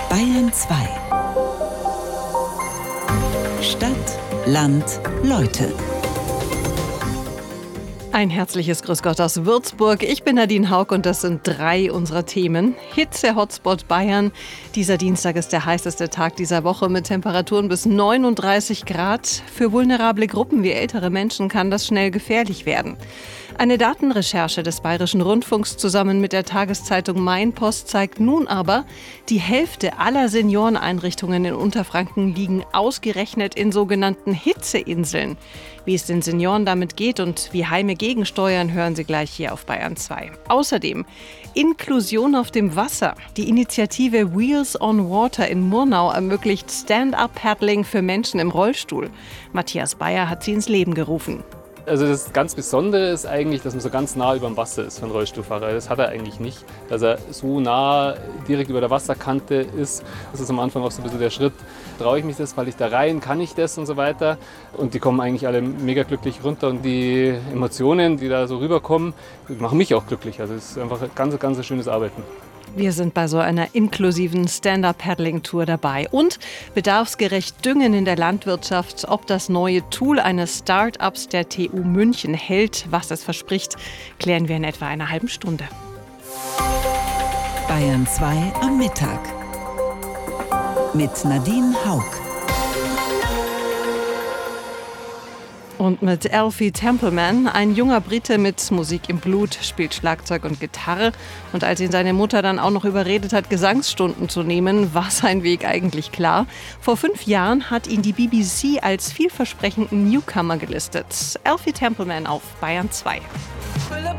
Bayern 2. Stadt, Land, Leute. Ein herzliches Grüß Gott aus Würzburg. Ich bin Nadine Haug und das sind 3 unserer Themen. Hitze-Hotspot Bayern. Dieser Dienstag ist der heißeste Tag dieser Woche mit Temperaturen bis 39 Grad. Für vulnerable Gruppen wie ältere Menschen kann das schnell gefährlich werden. Eine Datenrecherche des Bayerischen Rundfunks zusammen mit der Tageszeitung Mainpost zeigt nun aber, die Hälfte aller Senioreneinrichtungen in Unterfranken liegen ausgerechnet in sogenannten Hitzeinseln. Wie es den Senioren damit geht und wie Heime gegensteuern, hören Sie gleich hier auf Bayern 2. Außerdem Inklusion auf dem Wasser. Die Initiative Wheels on Water in Murnau ermöglicht Stand-up-Paddling für Menschen im Rollstuhl. Matthias Bayer hat sie ins Leben gerufen. Also das ganz Besondere ist eigentlich, dass man so ganz nah über dem Wasser ist für einen Rollstuhlfahrer. Das hat er eigentlich nicht, dass er so nah direkt über der Wasserkante ist. Das ist am Anfang auch so ein bisschen der Schritt. Traue ich mich das, falle ich da rein, kann ich das und so weiter. Und die kommen eigentlich alle mega glücklich runter und die Emotionen, die da so rüberkommen, machen mich auch glücklich. Also es ist einfach ein ganz schönes Arbeiten. Wir sind bei so einer inklusiven Stand-up-Paddling-Tour dabei. Und bedarfsgerecht Düngen in der Landwirtschaft. Ob das neue Tool eines Start-ups der TU München hält, was es verspricht, klären wir in etwa einer halben Stunde. Bayern 2 am Mittag. Mit Nadine Haug. Und mit Alfie Templeman, ein junger Brite mit Musik im Blut, spielt Schlagzeug und Gitarre. Und als ihn seine Mutter dann auch noch überredet hat, Gesangsstunden zu nehmen, war sein Weg eigentlich klar. Vor 5 Jahren hat ihn die BBC als vielversprechenden Newcomer gelistet. Alfie Templeman auf Bayern 2. Pull up